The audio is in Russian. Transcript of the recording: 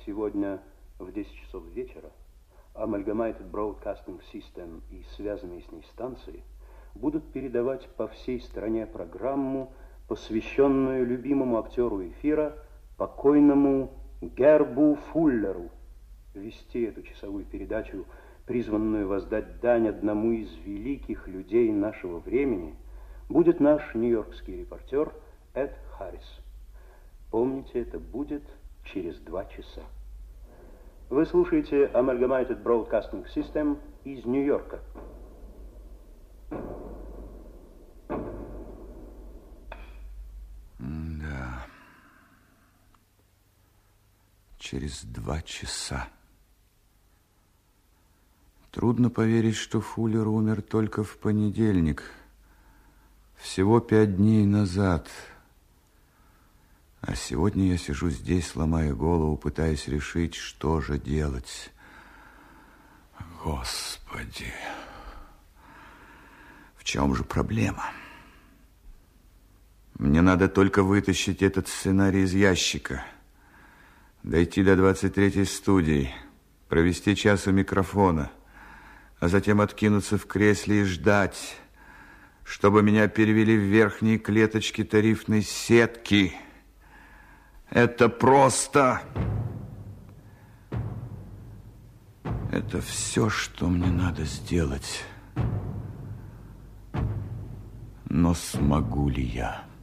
сегодня в 10 часов вечера Amalgamated Broadcasting System и связанные с ней станции будут передавать по всей стране программу, посвященную любимому актеру эфира, покойному Гербу Фуллеру. Вести эту часовую передачу, призванную воздать дань одному из великих людей нашего времени, будет наш нью-йоркский репортер Эд Харрис. Помните, это будет через 2 часа. Вы слушаете Amalgamated Broadcasting System из Нью-Йорка. Да. Через 2 часа. Трудно поверить, что Фуллер умер только в понедельник. Всего 5 дней назад. А сегодня я сижу здесь, ломая голову, пытаясь решить, что же делать. Господи, в чем же проблема? Мне надо только вытащить этот сценарий из ящика, дойти до 23-й студии, провести час у микрофона, а затем откинуться в кресле и ждать, чтобы меня перевели в верхние клеточки тарифной сетки. Это просто... Это все, что мне надо сделать. Но смогу ли я?